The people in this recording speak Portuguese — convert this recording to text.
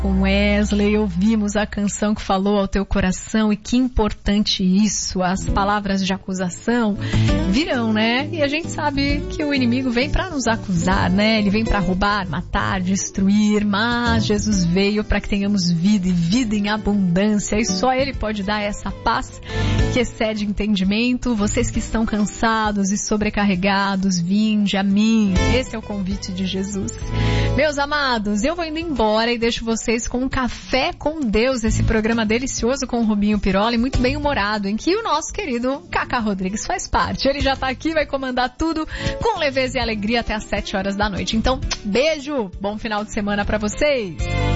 com Wesley, ouvimos a canção que falou ao teu coração, e que importante isso, as palavras de acusação virão, né? E a gente sabe que o inimigo vem para nos acusar, né? Ele vem para roubar, matar, destruir, mas Jesus veio para que tenhamos vida e vida em abundância, e só Ele pode dar essa paz que excede entendimento. Vocês que estão cansados e sobrecarregados, vinde a mim. Esse é o convite de Jesus. Meus amados, eu vou indo embora e deixo vocês com um Café com Deus, esse programa delicioso com o Rubinho Piroli, muito bem humorado, em que o nosso querido Cacá Rodrigues faz parte. Ele já tá aqui, vai comandar tudo com leveza e alegria até às 7 horas da noite. Então, beijo, bom final de semana pra vocês.